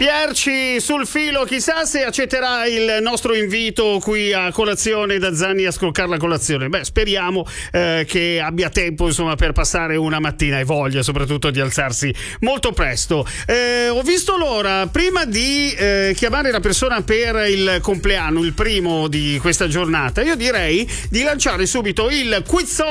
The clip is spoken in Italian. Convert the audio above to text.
Pierci sul filo, chissà se accetterà il nostro invito qui a colazione da Zanni a scroccare la colazione. Beh, speriamo che abbia tempo, insomma, per passare una mattina e voglia soprattutto di alzarsi molto presto. Ho visto l'ora, prima di chiamare la persona per il compleanno, il primo di questa giornata, io direi di lanciare subito il quizzone